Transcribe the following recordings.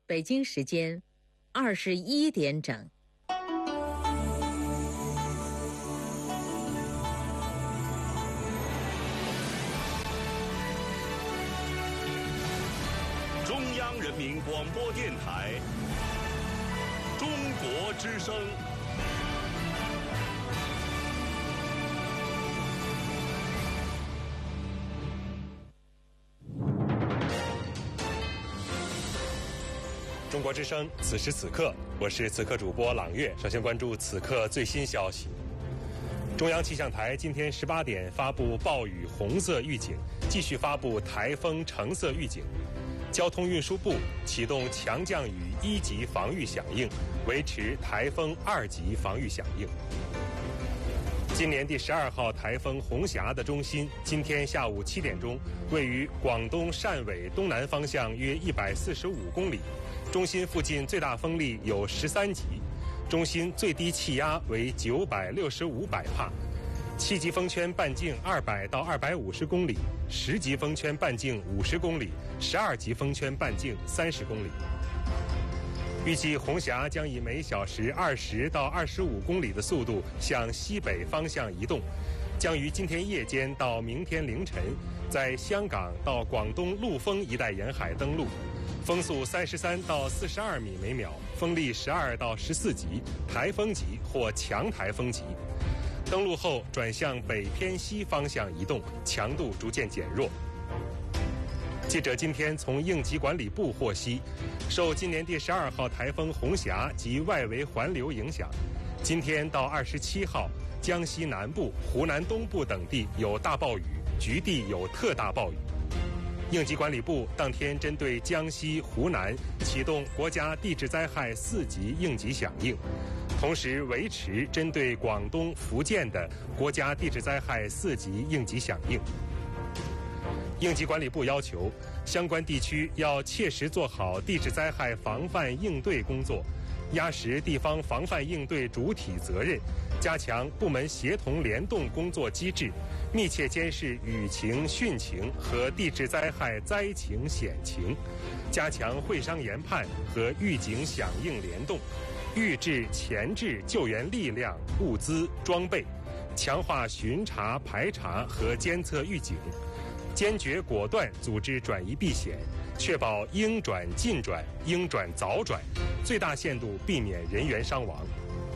北京时间21点整。 中央人民广播电台中国之声。 中国之声，此时此刻，我是此刻主播朗月。首先关注此刻最新消息。中央气象台今天18点发布暴雨红色预警，继续发布台风橙色预警。交通运输部启动强降雨1级防御响应，维持台风2级防御响应。今年第12号台风红霞的中心，今天下午7点钟，位于广东汕尾东南方向约145公里。中心附近最大风力有13级，中心最低气压为965百帕，7级风圈半径200到250公里，10级风圈半径50公里，12级风圈半径30公里。预计红霞将以每小时20到25公里的速度向西北方向移动，将于今天夜间到明天凌晨在香港到广东陆丰一带沿海登陆，风速33到42米每秒，风力12到14级，台风级或强台风级。登陆后转向北偏西方向移动，强度逐渐减弱。记者今天从应急管理部获悉，受今年第12号台风红霞及外围环流影响，今天到27号，江西南部、湖南东部等地有大暴雨，局地有特大暴雨。应急管理部当天针对江西、湖南启动国家地质灾害4级应急响应，同时维持针对广东、福建的国家地质灾害4级应急响应。应急管理部要求相关地区要切实做好地质灾害防范应对工作，压实地方防范应对主体责任，加强部门协同联动工作机制，密切监视雨情、汛情和地质灾害灾情险情，加强会商研判和预警响应联动，预制前置救援力量、物资、装备，强化巡查、排查和监测预警，坚决果断组织转移避险，确保应转尽转、应转早转，最大限度避免人员伤亡。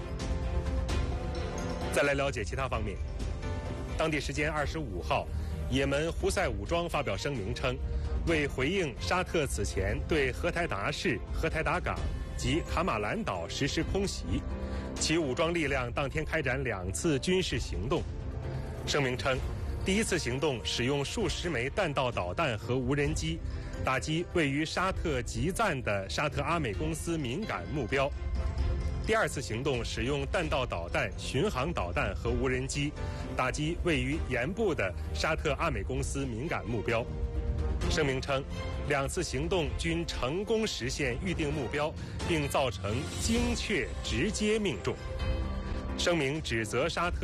再来了解其他方面。当地时间25号，也门胡塞武装发表声明称，为回应沙特此前对荷台达市、荷台达港及卡马兰岛实施空袭，其武装力量当天开展2次军事行动。声明称，第一次行动使用数十枚弹道导弹和无人机，打击位于沙特吉赞的沙特阿美公司敏感目标。第二次行动使用弹道导弹、巡航导弹和无人机，打击位于盐部的沙特阿美公司敏感目标。声明称，2次行动均成功实现预定目标，并造成精确直接命中。声明指责沙特